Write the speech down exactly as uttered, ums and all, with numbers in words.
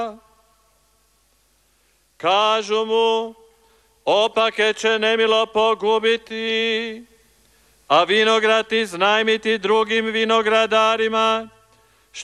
Kažu mu, opake će nemilo pogubiti, a vinograd iznajmiti drugim vinogradarima,